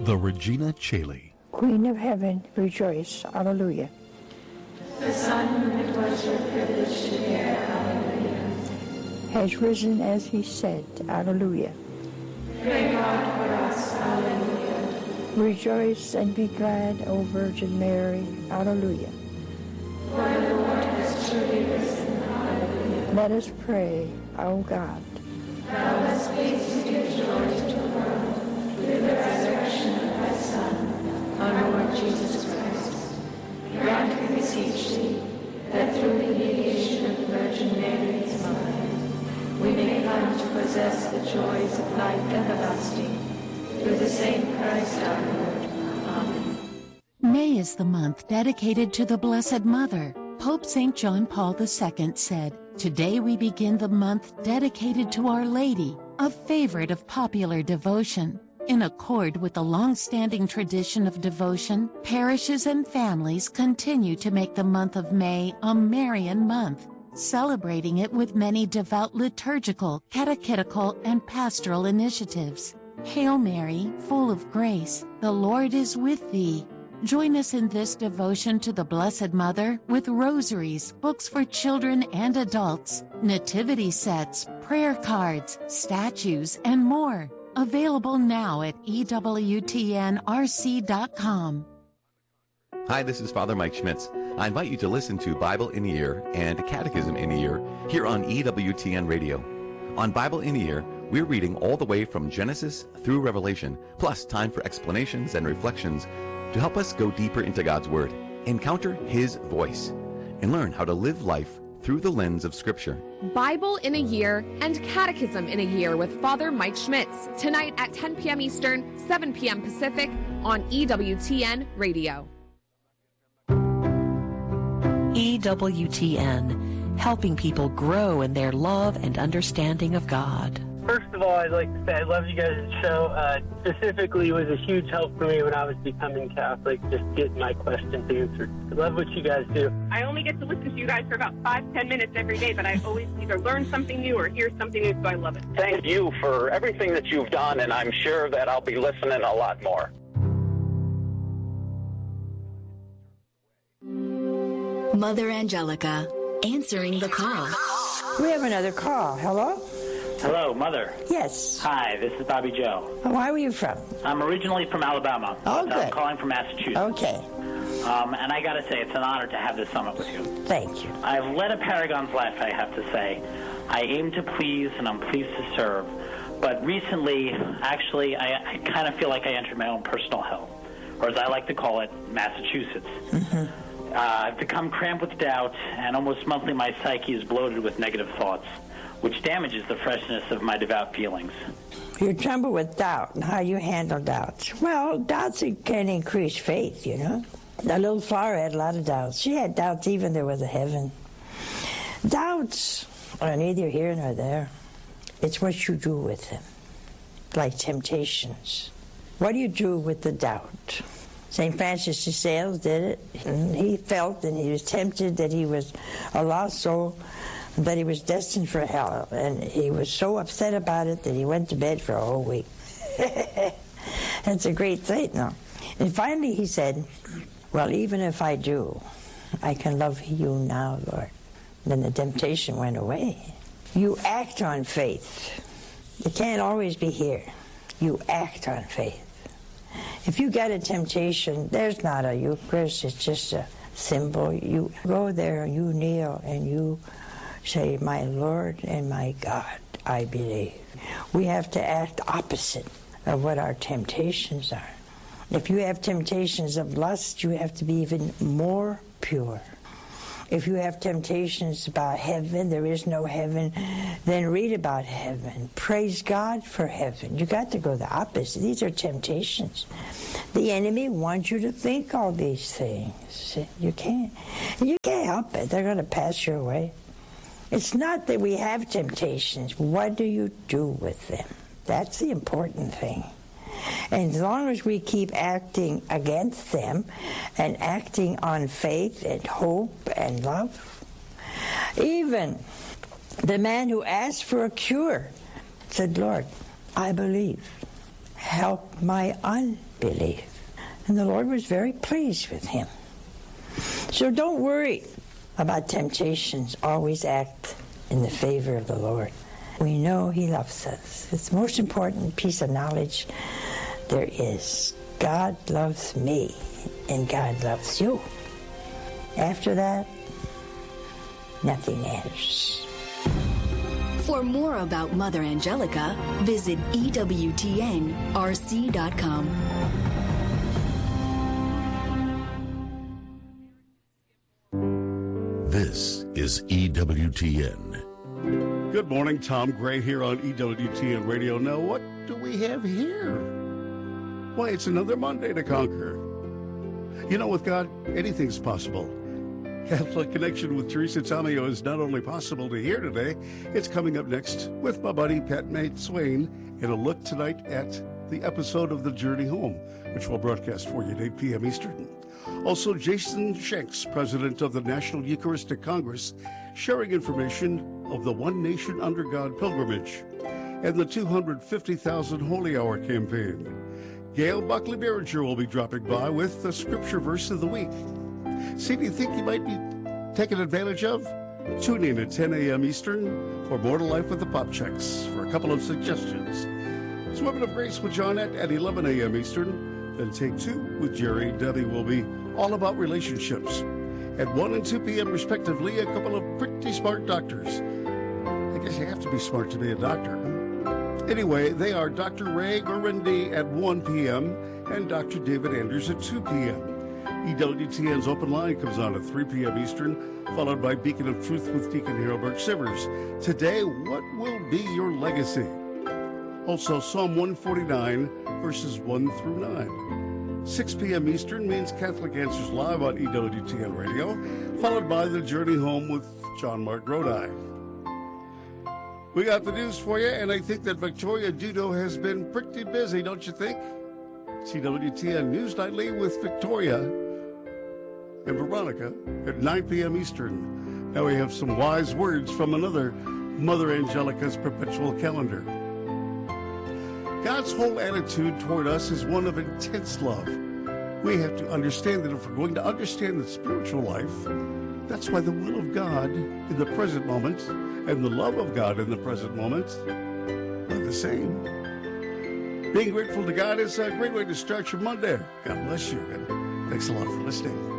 The Regina Caeli. Queen of Heaven, rejoice. Alleluia. The Son it was your privilege to bear. Alleluia. Has risen as he said. Alleluia. Pray God for us. Alleluia. Rejoice and be glad, O Virgin Mary. Alleluia. For the Lord has truly risen. Alleluia. Let us pray, O God. Thou hast pleased to give joy to the world with the resurrection of thy Son, our Lord Jesus Christ. Grant, we beseech thee, that through the mediation of the Virgin Mary, his mother, we may come to possess the joys of life everlasting. Through the same Christ our Lord. Amen. May is the month dedicated to the Blessed Mother. Pope St. John Paul II said, "Today we begin the month dedicated to Our Lady, a favorite of popular devotion." In accord with the long-standing tradition of devotion, parishes and families continue to make the month of May a Marian month, celebrating it with many devout liturgical, catechetical, and pastoral initiatives. Hail Mary, full of grace, the Lord is with thee. Join us in this devotion to the Blessed Mother with rosaries, books for children and adults, nativity sets, prayer cards, statues, and more. Available now at EWTNRC.com. Hi, this is Father Mike Schmitz. I invite you to listen to Bible in a Year and Catechism in a Year here on EWTN Radio. On Bible in a Year, we're reading all the way from Genesis through Revelation, plus time for explanations and reflections to help us go deeper into God's Word, encounter His voice, and learn how to live life through the lens of Scripture. Bible in a Year and Catechism in a Year with Father Mike Schmitz, tonight at 10 p.m. Eastern, 7 p.m. Pacific on EWTN Radio. EWTN, helping people grow in their love and understanding of God. First of all, I'd like to say I love you guys' show. Specifically, it was a huge help for me when I was becoming Catholic, just getting my questions answered. I love what you guys do. I only get to listen to you guys for about 5-10 minutes every day, but I always either learn something new or hear something new, so I love it. Thank you for everything that you've done, and I'm sure that I'll be listening a lot more. Mother Angelica, answering the call. We have another call. Hello? Hello, Mother. Yes. Hi, this is Bobby Joe. Where were you from? I'm originally from Alabama. Oh, good. I'm calling from Massachusetts. Okay. And I got to say, it's an honor to have this summit with you. Thank you. I've led a paragon's life, I have to say. I aim to please, and I'm pleased to serve. But recently, actually, I kind of feel like I entered my own personal hell, or as I like to call it, Massachusetts. Mm-hmm. I've become cramped with doubt, and almost monthly my psyche is bloated with negative thoughts, which damages the freshness of my devout feelings. You tremble with doubt and how you handle doubts. Well, doubts can increase faith, you know. The little flower had a lot of doubts. She had doubts even there was a heaven. Doubts are neither here nor there. It's what you do with them, like temptations. What do you do with the doubt? St. Francis de Sales did it. And he felt and he was tempted that he was a lost soul, that he was destined for hell. And he was so upset about it that he went to bed for a whole week. That's a great thing, no? And finally he said, well, even if I do, I can love you now, Lord. Then the temptation went away. You act on faith. It can't always be here. You act on faith. If you get a temptation, there's not a Eucharist, it's just a symbol. You go there and you kneel and you say, my Lord and my God, I believe. We have to act opposite of what our temptations are. If you have temptations of lust, you have to be even more pure. If you have temptations about heaven, there is no heaven, then read about heaven. Praise God for heaven. You got to go the opposite. These are temptations. The enemy wants you to think all these things. You can't help it. They're going to pass your way. It's not that we have temptations. What do you do with them? That's the important thing. And as long as we keep acting against them and acting on faith and hope and love, even the man who asked for a cure said, Lord, I believe. help my unbelief. And the Lord was very pleased with him. So don't worry about temptations. Always act in the favor of the Lord. We know he loves us. It's the most important piece of knowledge there is. God loves me, and God loves you. After that, nothing matters. For more about Mother Angelica, visit EWTNRC.com. This is EWTN. Good morning, Tom Gray here on EWTN Radio. Now, what do we have here? Why, it's another Monday to conquer. You know, with God, anything's possible. Catholic Connection with Teresa Tomeo is not only possible to hear today, it's coming up next with my buddy Pat Nate Swain in a look tonight at the episode of The Journey Home, which we'll broadcast for you at 8 p.m. Eastern. Also, Jason Shanks, president of the National Eucharistic Congress, sharing information of the One Nation Under God pilgrimage and the 250,000 Holy Hour campaign. Gail Buckley-Behringer will be dropping by with the scripture verse of the week. See, do you think you might be taken advantage of? Tune in at 10 a.m. Eastern for More to Life with the Pop Checks for a couple of suggestions. It's Women of Grace with Johnette at 11 a.m. Eastern. Then Take Two with Jerry and Debbie will be all about relationships. At 1 and 2 p.m. respectively, a couple of pretty smart doctors. I guess you have to be smart to be a doctor. Anyway, they are Dr. Ray Gorendi at 1 p.m. and Dr. David Anders at 2 p.m. EWTN's Open Line comes on at 3 p.m. Eastern, followed by Beacon of Truth with Deacon Harold Shivers. Today, what will be your legacy? Also, Psalm 149, verses 1 through 9. 6 p.m. Eastern means Catholic Answers Live on EWTN Radio, followed by The Journey Home with John Mark Grodi. We got the news for you, and I think that Victoria Dudo has been pretty busy, don't you think? CWTN News Nightly with Victoria and Veronica at 9 p.m. Eastern. Now we have some wise words from another Mother Angelica's perpetual calendar. God's whole attitude toward us is one of intense love. We have to understand that if we're going to understand the spiritual life, that's why the will of God in the present moment and the love of God in the present moment are the same. Being grateful to God is a great way to start your Monday. God bless you, and thanks a lot for listening.